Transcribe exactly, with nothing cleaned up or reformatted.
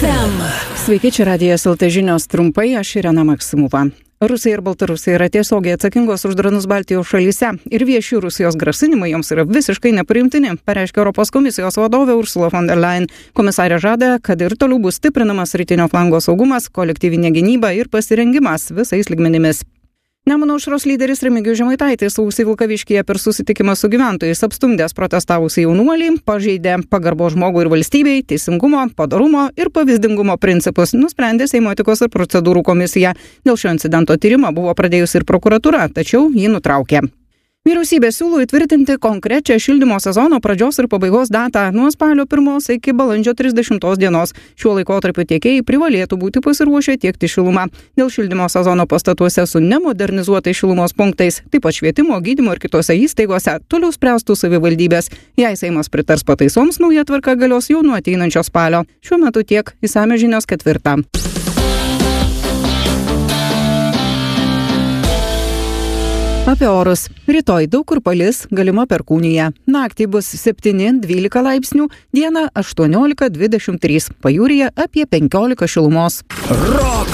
ef em. Sveiki, čia Radijas L T žinios trumpai, aš Irena Maksimova. Rusija ir Baltarusija yra tiesiogiai atsakingos už dronus Baltijos šalyse ir vieši Rusijos grasinimai joms yra visiškai nepriimtini, pareiškė Europos komisijos vadovė Ursula von der Leyen. Komisarė žada, kad ir toliau bus stiprinamas rytinio flango saugumas, kolektyvinė gynyba ir pasirengimas visais lygmenimis. Nemuno aušros lyderis Remigijus Žemaitaitis sausį Vilkaviškyje per susitikimą su gyventojais apstumdęs protestavusiai jaunuoliai pažeidė pagarbos žmogui ir valstybei, teisingumo, padarumo ir pavyzdingumo principus, nusprendė Seimo etikos ir procedūrų komisija. Dėl šio incidento tyrimą buvo pradėjusi ir prokuratūra, tačiau jį nutraukė. Vyriausybė siūlo įtvirtinti konkrečią šildymo sezono pradžios ir pabaigos datą nuo spalio pirmos iki balandžio trisdešimtos dienos. Šiuo laikotarpiu tiekėjai privalėtų būti pasiruošę tiekti šilumą. Dėl šildymo sezono pastatuose su nemodernizuotais šilumos punktais, taip pat švietimo, gydymo ir kitose įstaigose toliau spręstų savivaldybės. Jei Seimas pritars pataisoms, nauja tvarka galios jau nuo ateinančio spalio. Šiuo metu tiek, išsamios žinios ketvirtą. Apie orus. Rytoj daug kur palis, galima perkūnija. Naktį bus septyni dvylika laipsnių, dieną aštuoniolika dvidešimt trys, pajūryje apie penkiolika šilumos. Rock